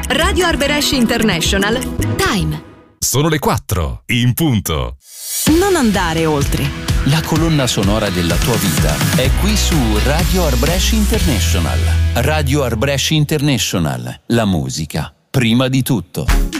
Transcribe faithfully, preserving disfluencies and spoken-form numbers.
Radio Arbresh International. Time. Sono le quattro, in punto. Non andare oltre. La colonna sonora della tua vita è qui su Radio Arbresh International. Radio Arbresh International. La musica, prima di tutto.